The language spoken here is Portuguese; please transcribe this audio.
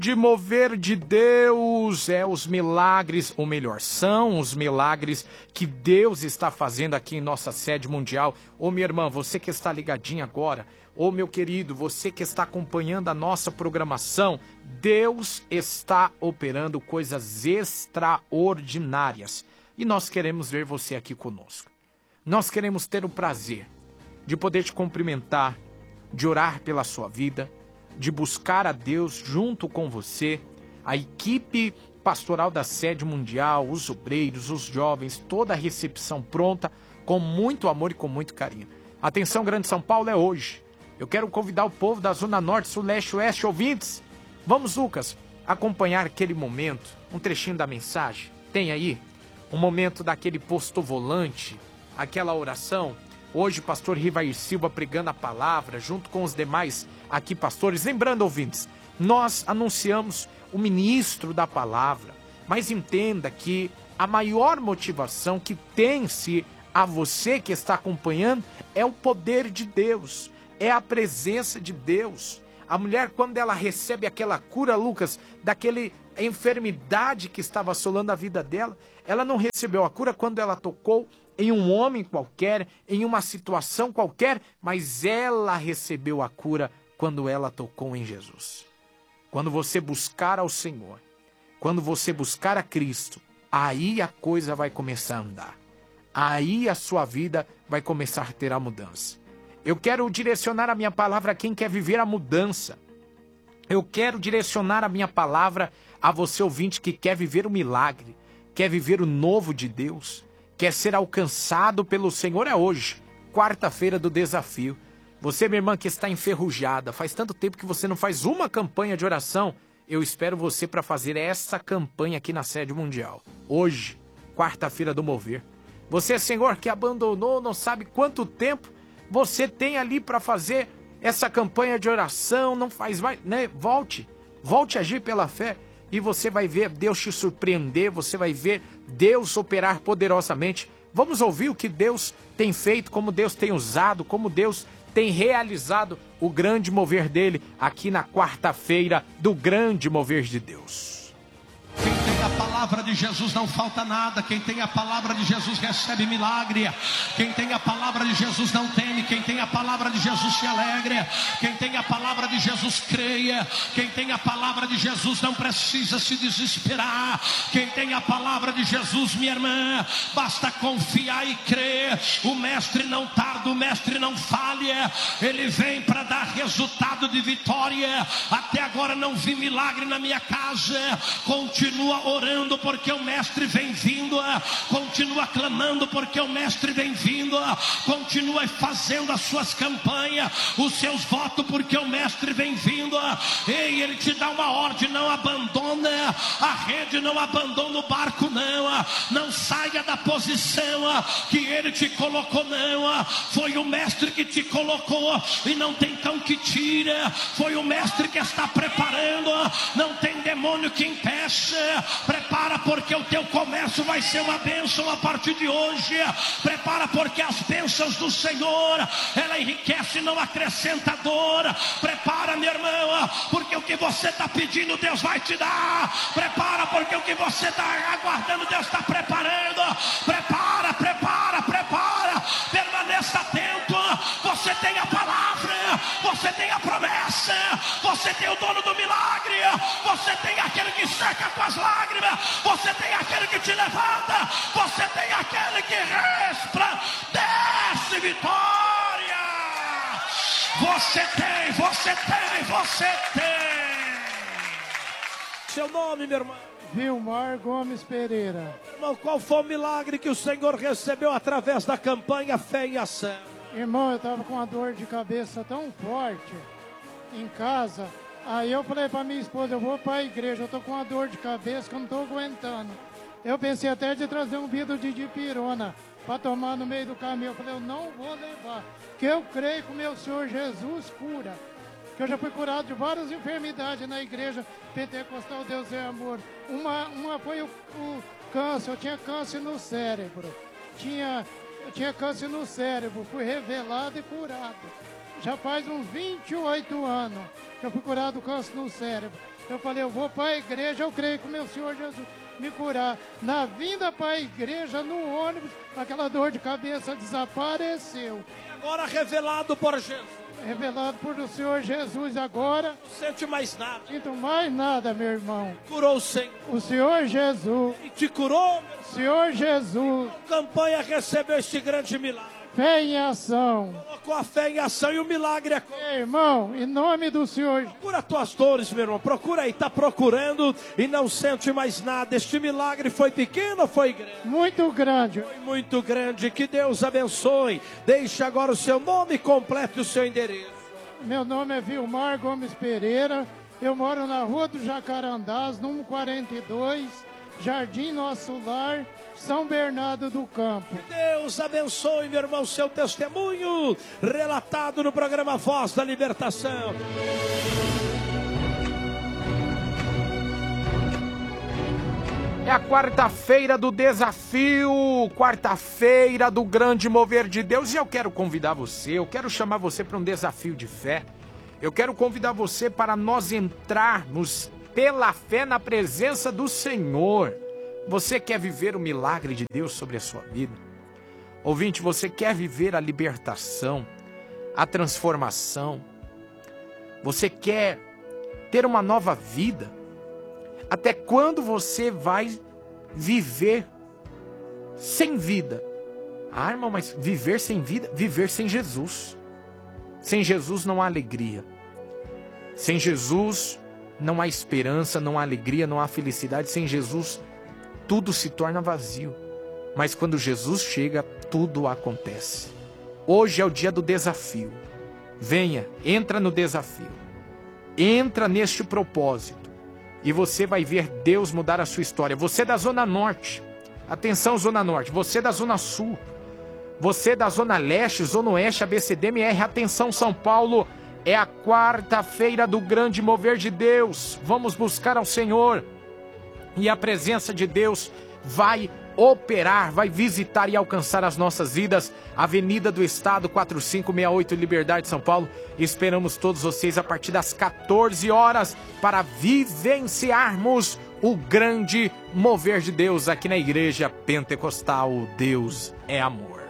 De mover de Deus, os milagres, ou melhor, são os milagres que Deus está fazendo aqui em nossa sede mundial. Ô minha irmã, você que está ligadinha agora, ô meu querido, você que está acompanhando a nossa programação, Deus está operando coisas extraordinárias. E nós queremos ver você aqui conosco. Nós queremos ter o prazer de poder te cumprimentar, de orar pela sua vida, de buscar a Deus junto com você, a equipe pastoral da sede mundial, os obreiros, os jovens, toda a recepção pronta, com muito amor e com muito carinho. Atenção, Grande São Paulo, é hoje. Eu quero convidar o povo da Zona Norte, Sul, Leste, Oeste, ouvintes. Vamos, Lucas, acompanhar aquele momento, um trechinho da mensagem. Tem aí um momento daquele posto volante, aquela oração. Hoje, pastor Rivair Silva pregando a palavra, junto com os demais aqui pastores. Lembrando, ouvintes, nós anunciamos o ministro da palavra, mas entenda que a maior motivação que tem-se a você que está acompanhando é o poder de Deus, é a presença de Deus. A mulher, quando ela recebe aquela cura, Lucas, daquela enfermidade que estava assolando a vida dela, ela não recebeu a cura quando ela tocou em um homem qualquer, em uma situação qualquer, mas ela recebeu a cura quando ela tocou em Jesus. Quando você buscar ao Senhor, quando você buscar a Cristo, aí a coisa vai começar a andar. Aí a sua vida vai começar a ter a mudança. Eu quero direcionar a minha palavra a quem quer viver a mudança. Eu quero direcionar a minha palavra a você, ouvinte, que quer viver o milagre, quer viver o novo de Deus, quer ser alcançado pelo Senhor. É hoje, quarta-feira do desafio. Você, minha irmã, que está enferrujada, faz tanto tempo que você não faz uma campanha de oração. Eu espero você para fazer essa campanha aqui na sede mundial. Hoje, quarta-feira do mover. Você, Senhor, que abandonou não sabe quanto tempo, você tem ali para fazer essa campanha de oração, não faz mais, né? Volte a agir pela fé e você vai ver Deus te surpreender, você vai ver Deus operar poderosamente. Vamos ouvir o que Deus tem feito, como Deus tem usado, como Deus tem realizado o grande mover dele aqui na quarta-feira do grande mover de Deus. Quem tem a palavra de Jesus não falta nada. Quem tem a palavra de Jesus recebe milagre. Quem tem a palavra de Jesus não teme. Quem tem a palavra de Jesus se alegra. Quem tem a palavra de Jesus creia. Quem tem a palavra de Jesus não precisa se desesperar. Quem tem a palavra de Jesus, minha irmã, basta confiar e crer. O mestre não tarda, o mestre não falha. Ele vem para dar resultado de vitória. Até agora não vi milagre na minha casa. Continua orando porque o mestre vem vindo. Continua clamando porque o mestre vem vindo. Continua fazendo as suas campanhas, os seus votos, porque o mestre vem vindo. Ei, ele te dá uma ordem: não abandona a rede, não abandona o barco, não saia da posição que ele te colocou, não. Foi o mestre que te colocou e não tem cão que tira. Foi o mestre que está preparando, não tem demônio que impeça. Prepara porque o teu comércio vai ser uma bênção a partir de hoje. Prepara porque as bênçãos do Senhor, ela enriquece e não acrescenta dor. Prepara, minha irmã, porque o que você está pedindo Deus vai te dar. Prepara porque o que você está aguardando Deus está preparando. Prepara, permaneça atento. Você tem a palavra, você tem a promessa, você tem o dono do milagre, você tem aquele que seca com as lágrimas, você tem aquele que te levanta, você tem aquele que resplandece vitória. Você tem. Seu nome, meu irmão? Vilmar Gomes Pereira. Irmão, qual foi o milagre que o Senhor recebeu através da campanha Fé em Ação? Irmão, eu estava com uma dor de cabeça tão forte em casa. Aí eu falei para minha esposa: eu vou para a igreja, eu estou com uma dor de cabeça que eu não estou aguentando. Eu pensei até de trazer um vidro de dipirona para tomar no meio do caminho. Eu falei: eu não vou levar, que eu creio que o meu Senhor Jesus cura. Que eu já fui curado de várias enfermidades na igreja Pentecostal Deus é Amor. Uma foi o câncer. Eu tinha câncer no cérebro. Eu tinha câncer no cérebro. Fui revelado e curado. Já faz uns 28 anos que eu fui curado do câncer no cérebro. Eu falei, eu vou para a igreja, eu creio que o meu Senhor Jesus me curar. Na vinda para a igreja, no ônibus, aquela dor de cabeça desapareceu. Agora revelado por Jesus. Revelado por o Senhor Jesus agora. Não sente mais nada. Não sinto mais nada, meu irmão. Curou o Senhor. O Senhor Jesus. E te curou, meu O Senhor Jesus. A campanha recebeu este grande milagre. Fé em ação. Colocou a fé em ação e o milagre é... Irmão, em nome do Senhor. Procura tuas dores, meu irmão. Procura aí, está procurando e não sente mais nada. Este milagre foi pequeno ou foi grande? Muito grande. Foi muito grande. Que Deus abençoe. Deixe agora o seu nome completo e o seu endereço. Meu nome é Vilmar Gomes Pereira. Eu moro na Rua do Jacarandás, número 42, Jardim Nosso Lar, São Bernardo do Campo. Deus abençoe, meu irmão, seu testemunho relatado no programa Voz da Libertação. É a quarta-feira do desafio, quarta-feira do grande mover de Deus. E eu quero convidar você, eu quero chamar você para um desafio de fé. Eu quero convidar você para nós entrarmos pela fé na presença do Senhor. Você quer viver o milagre de Deus sobre a sua vida? Ouvinte, você quer viver a libertação, a transformação? Você quer ter uma nova vida? Até quando você vai viver sem vida? Ah, irmão, mas viver sem vida? Viver sem Jesus. Sem Jesus não há alegria. Sem Jesus não há esperança, não há alegria, não há felicidade. Sem Jesus tudo se torna vazio. Mas quando Jesus chega, tudo acontece. Hoje é o dia do desafio. Venha, entra no desafio. Entra neste propósito. E você vai ver Deus mudar a sua história. Você da Zona Norte. Atenção, Zona Norte. Você da Zona Sul. Você da Zona Leste, Zona Oeste, ABCDMR. Atenção, São Paulo. É a quarta-feira do grande mover de Deus. Vamos buscar ao Senhor. E a presença de Deus vai operar, vai visitar e alcançar as nossas vidas. Avenida do Estado, 4568, Liberdade, São Paulo. Esperamos todos vocês a partir das 14 horas para vivenciarmos o grande mover de Deus aqui na Igreja Pentecostal. Deus é amor.